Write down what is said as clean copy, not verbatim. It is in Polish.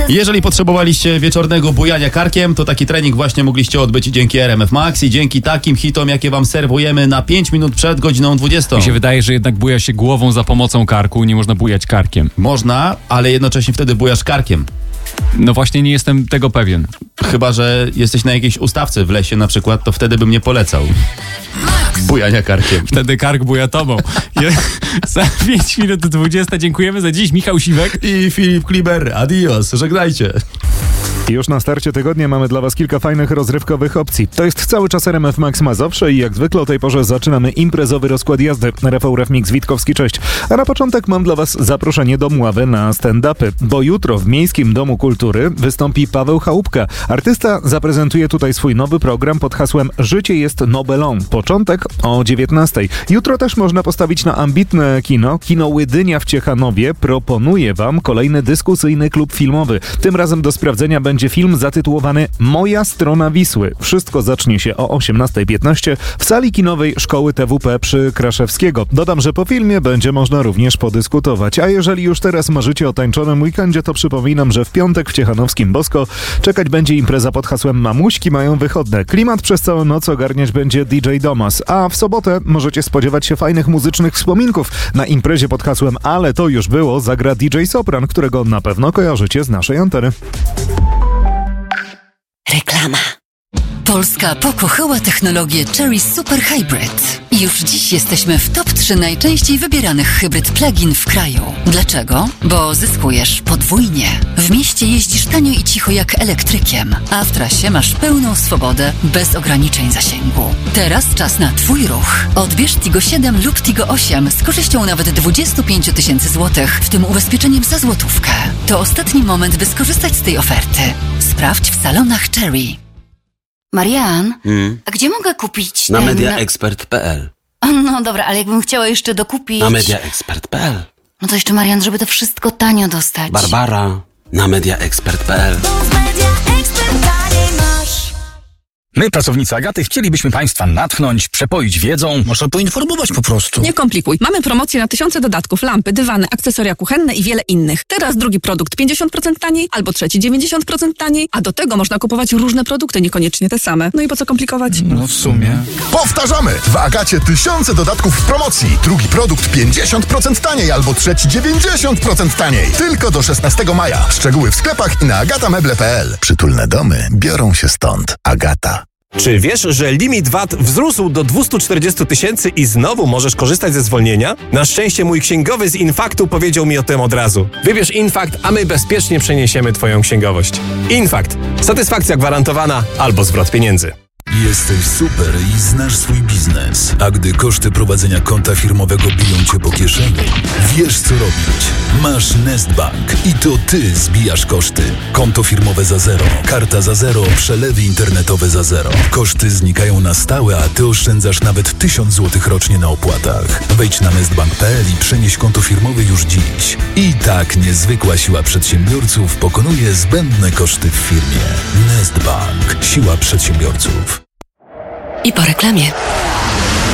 Jeżeli potrzebowaliście wieczornego bujania karkiem, to taki trening właśnie mogliście odbyć dzięki RMF Max i dzięki takim hitom, jakie wam serwujemy na 5 minut przed godziną 20. Mi się wydaje, że jednak buja się głową za pomocą karku, nie można bujać karkiem. Można, ale jednocześnie wtedy bujasz karkiem. No właśnie nie jestem tego pewien. Chyba że jesteś na jakiejś ustawce w lesie na przykład, to wtedy bym nie polecał bujania karkiem. Wtedy kark buja tobą. Za 5 minut 20. Dziękujemy za dziś. Michał Siwek I Filip Kliber. Adios. Żegnajcie. Już na starcie tygodnia mamy dla Was kilka fajnych rozrywkowych opcji. To jest cały czas RMF Max Mazowsze i jak zwykle o tej porze zaczynamy imprezowy rozkład jazdy. Rafał Refmix Witkowski, cześć. A na początek mam dla Was zaproszenie do Mławy na stand-upy, bo jutro w Miejskim Domu Kultury wystąpi Paweł Chałupka. Artysta zaprezentuje tutaj swój nowy program pod hasłem Życie jest Nobelą. Początek o 19:00. Jutro też można postawić na ambitne kino Łydynia w Ciechanowie proponuje Wam kolejny dyskusyjny klub filmowy. Tym razem do sprawdzenia będzie film zatytułowany Moja strona Wisły. Wszystko zacznie się o 18:15 w sali kinowej Szkoły TWP przy Kraszewskiego. Dodam, że po filmie będzie można również podyskutować. A jeżeli już teraz marzycie o tańczonym weekendzie, to przypominam, że w piątek w Ciechanowskim Bosko czekać będzie impreza pod hasłem Mamuśki mają wychodne. Klimat przez całą noc ogarniać będzie DJ Domas. A w sobotę możecie spodziewać się fajnych muzycznych wspominków. Na imprezie pod hasłem Ale to już było zagra DJ Sopran, którego na pewno kojarzycie z naszej anteny. Reklama. Polska pokochała technologię Chery Super Hybrid. Już dziś jesteśmy w top 3 najczęściej wybieranych hybryd plug-in w kraju. Dlaczego? Bo zyskujesz podwójnie. W mieście jeździsz tanio i cicho jak elektrykiem, a w trasie masz pełną swobodę bez ograniczeń zasięgu. Teraz czas na Twój ruch. Odbierz Tigo 7 lub Tigo 8 z korzyścią nawet 25 000 złotych, w tym ubezpieczeniem za złotówkę. To ostatni moment, by skorzystać z tej oferty. Sprawdź w salonach Chery. Marian, a gdzie mogę kupić Na mediaexpert.pl. No dobra, ale jakbym chciała jeszcze dokupić... Na mediaexpert.pl. No to jeszcze, Marian, żeby to wszystko tanio dostać. Barbara. Na mediaexpert.pl. My, pracownicy Agaty, chcielibyśmy Państwa natchnąć, przepoić wiedzą. Może poinformować po prostu. Nie komplikuj. Mamy promocje na tysiące dodatków, lampy, dywany, akcesoria kuchenne i wiele innych. Teraz drugi produkt 50% taniej, albo trzeci 90% taniej, a do tego można kupować różne produkty, niekoniecznie te same. No i po co komplikować? No w sumie. Powtarzamy! W Agacie tysiące dodatków w promocji. Drugi produkt 50% taniej, albo trzeci 90% taniej. Tylko do 16 maja. Szczegóły w sklepach i na agatameble.pl. Przytulne domy biorą się stąd. Agata. Czy wiesz, że limit VAT wzrósł do 240 000 i znowu możesz korzystać ze zwolnienia? Na szczęście mój księgowy z Infaktu powiedział mi o tym od razu. Wybierz Infakt, a my bezpiecznie przeniesiemy Twoją księgowość. Infakt. Satysfakcja gwarantowana albo zwrot pieniędzy. Jesteś super i znasz swój biznes, a gdy koszty prowadzenia konta firmowego biją Cię po kieszeni, wiesz co robić. Masz Nestbank i to Ty zbijasz koszty. Konto firmowe za zero, karta za zero, przelewy internetowe za zero. Koszty znikają na stałe, a Ty oszczędzasz nawet 1000 zł rocznie na opłatach. Wejdź na nestbank.pl i przenieś konto firmowe już dziś. I tak niezwykła siła przedsiębiorców pokonuje zbędne koszty w firmie. Nestbank. Siła przedsiębiorców. I po reklamie.